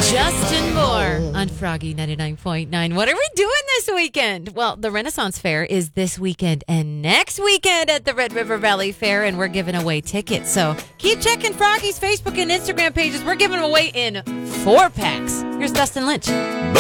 Justin Moore on Froggy 99.9. What are we doing this weekend? Well, the Renaissance Fair is this weekend and next weekend at the Red River Valley Fair, and we're giving away tickets. So keep checking Froggy's Facebook and Instagram pages. We're giving them away in 4-packs. Here's Dustin Lynch.